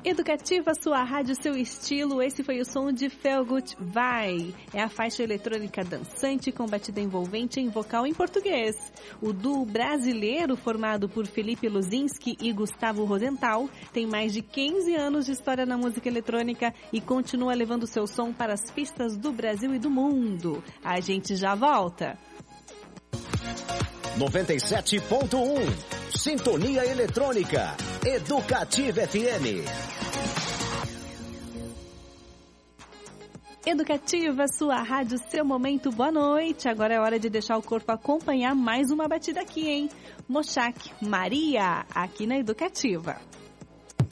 Educativa, sua rádio, seu estilo. Esse foi o som de Feel Good Vai. É a faixa eletrônica dançante com batida envolvente em vocal em português. O duo brasileiro formado por Felipe Luzinski e Gustavo Rosenthal tem mais de 15 anos de história na música eletrônica e continua levando seu som para as pistas do Brasil e do mundo. A gente já volta. 97.1 Sintonia Eletrônica Educativa FM. Educativa, sua rádio, seu momento, boa noite. Agora é hora de deixar o corpo acompanhar mais uma batida aqui, hein? Mochak, Maria, aqui na Educativa.